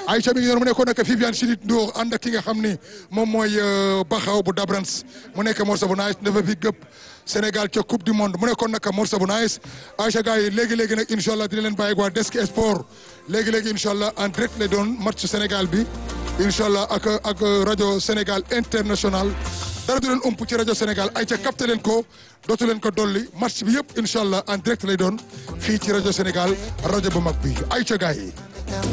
Aïcha mi ngi noonu mu nekkoon nag Viviane Chidid Ndour ànd ak ki nga xam ni moom mooy Baxaw bu Dabrans mu nekk morceau bu nice dafa fi gëpp Sénégal ca coupe du monde mu nekkoon nag morceau bu nice Aïcha gars yi léegi-léegi nag incha allah dina leen bàyyi waa Desk Sport léegi-léegi incha allah en direct lay doon match Sénégal bi incha allah ak rajo Sénégal international dara du leen ump ci rajo Sénégal Aïcha capté leen ko dootu leen ko dolli match bi yëpp incha allah en direct lay doon fii ci rajo Sénégal rajo bu mag bi Aïcha gars yi